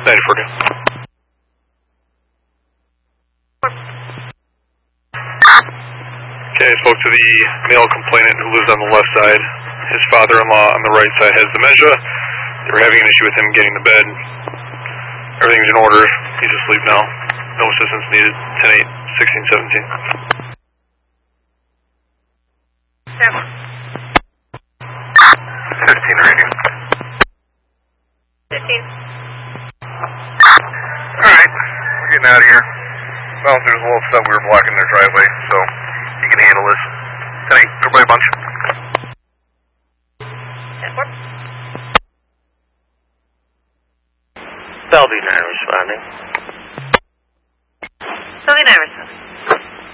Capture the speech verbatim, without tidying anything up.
ninety-four two. Okay, I spoke to the male complainant who lives on the left side. His father-in-law on the right side has dementia. They were having an issue with him getting to bed. Everything's in order. He's asleep now. No assistance needed. ten eight, sixteen seventeen. fifteen radio. fifteen. Alright, we're getting out of here. Well, there's a little upset we were blocking their driveway, so you can handle this. ten eight, goodbye bunch. Bellevue nine responding. Bellevue nine responding.